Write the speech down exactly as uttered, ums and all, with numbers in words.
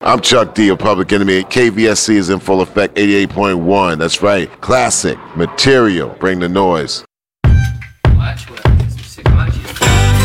I'm Chuck D of Public Enemy. K V S C is in full effect, eighty-eight point one. That's right. Classic material. Bring the noise. Watch well, get some sick watches.